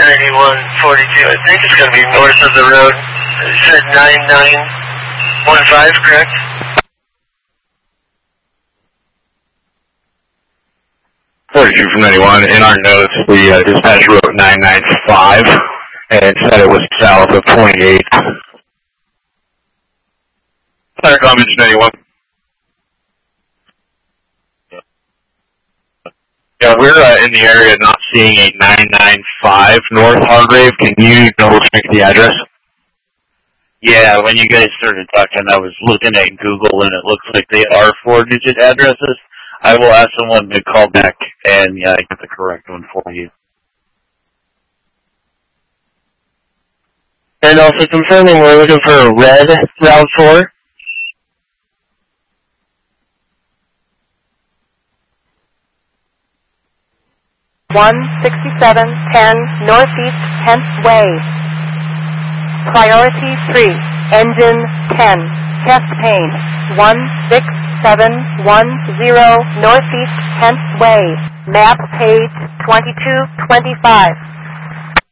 9142. I think it's going to be north of the road. It said 9915, correct? From 91. In our notes, the dispatch wrote 995 and said it was south of 28. Fire comments 91. Yeah, we're in the area not seeing a 995 North Hargrave. Can you double check the address? Yeah, when you guys started talking, I was looking at Google and it looks like they are 4-digit addresses. I will ask someone to call back and get the correct one for you. And also confirming we're looking for a red Route 4. (16710) Northeast 10th Way. Priority 3, Engine 10, chest pain, 16710 Northeast 10th Way, map page 2225.